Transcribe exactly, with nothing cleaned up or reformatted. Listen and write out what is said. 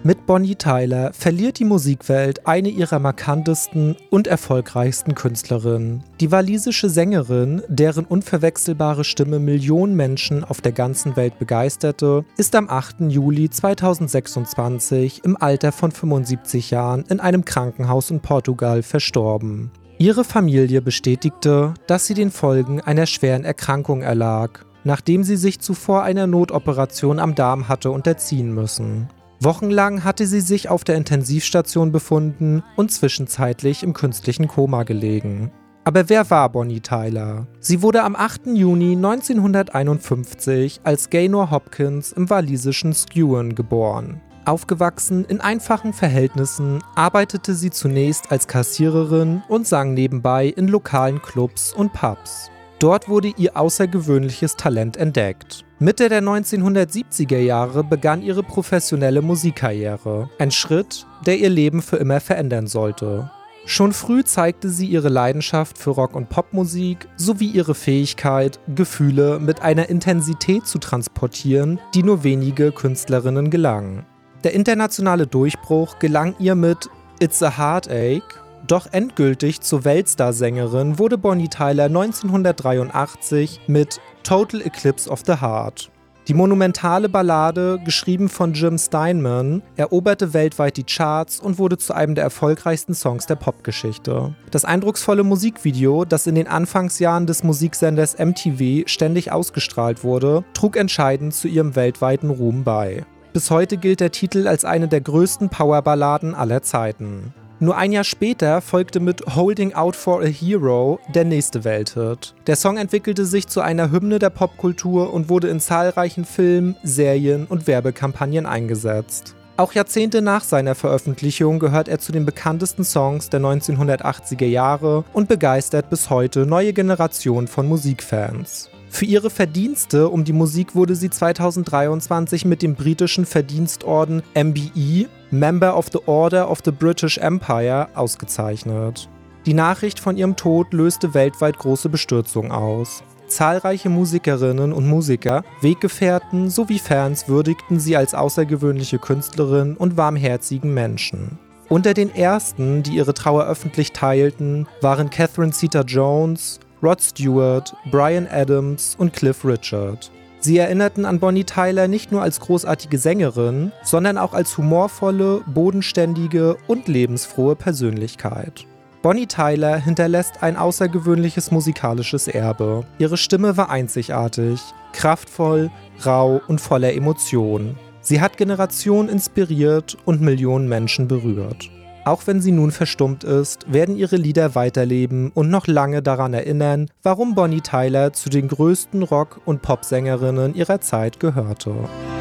Mit Bonnie Tyler verliert die Musikwelt eine ihrer markantesten und erfolgreichsten Künstlerinnen. Die walisische Sängerin, deren unverwechselbare Stimme Millionen Menschen auf der ganzen Welt begeisterte, ist am achten Juli zweitausendsechsundzwanzig im Alter von fünfundsiebzig Jahren in einem Krankenhaus in Portugal verstorben. Ihre Familie bestätigte, dass sie den Folgen einer schweren Erkrankung erlag, nachdem sie sich zuvor einer Notoperation am Darm hatte unterziehen müssen. Wochenlang hatte sie sich auf der Intensivstation befunden und zwischenzeitlich im künstlichen Koma gelegen. Aber wer war Bonnie Tyler? Sie wurde am achten Juni neunzehnhunderteinundfünfzig als Gaynor Hopkins im walisischen Skewen geboren. Aufgewachsen in einfachen Verhältnissen, arbeitete sie zunächst als Kassiererin und sang nebenbei in lokalen Clubs und Pubs. Dort wurde ihr außergewöhnliches Talent entdeckt. Mitte der neunzehnhundertsiebziger Jahre begann ihre professionelle Musikkarriere. Ein Schritt, der ihr Leben für immer verändern sollte. Schon früh zeigte sie ihre Leidenschaft für Rock- und Popmusik sowie ihre Fähigkeit, Gefühle mit einer Intensität zu transportieren, die nur wenige Künstlerinnen gelangen. Der internationale Durchbruch gelang ihr mit It's a Heartache. Doch endgültig zur Weltstar-Sängerin wurde Bonnie Tyler neunzehnhundertdreiundachtzig mit Total Eclipse of the Heart. Die monumentale Ballade, geschrieben von Jim Steinman, eroberte weltweit die Charts und wurde zu einem der erfolgreichsten Songs der Popgeschichte. Das eindrucksvolle Musikvideo, das in den Anfangsjahren des Musiksenders M T V ständig ausgestrahlt wurde, trug entscheidend zu ihrem weltweiten Ruhm bei. Bis heute gilt der Titel als eine der größten Powerballaden aller Zeiten. Nur ein Jahr später folgte mit Holding Out for a Hero der nächste Welthit. Der Song entwickelte sich zu einer Hymne der Popkultur und wurde in zahlreichen Filmen, Serien und Werbekampagnen eingesetzt. Auch Jahrzehnte nach seiner Veröffentlichung gehört er zu den bekanntesten Songs der neunzehnhundertachtziger Jahre und begeistert bis heute neue Generationen von Musikfans. Für ihre Verdienste um die Musik wurde sie zweitausenddreiundzwanzig mit dem britischen Verdienstorden M B E, Member of the Order of the British Empire, ausgezeichnet. Die Nachricht von ihrem Tod löste weltweit große Bestürzung aus. Zahlreiche Musikerinnen und Musiker, Weggefährten sowie Fans würdigten sie als außergewöhnliche Künstlerin und warmherzigen Menschen. Unter den ersten, die ihre Trauer öffentlich teilten, waren Catherine Zeta-Jones, Rod Stewart, Bryan Adams und Cliff Richard. Sie erinnerten an Bonnie Tyler nicht nur als großartige Sängerin, sondern auch als humorvolle, bodenständige und lebensfrohe Persönlichkeit. Bonnie Tyler hinterlässt ein außergewöhnliches musikalisches Erbe. Ihre Stimme war einzigartig, kraftvoll, rau und voller Emotionen. Sie hat Generationen inspiriert und Millionen Menschen berührt. Auch wenn sie nun verstummt ist, werden ihre Lieder weiterleben und noch lange daran erinnern, warum Bonnie Tyler zu den größten Rock- und Popsängerinnen ihrer Zeit gehörte.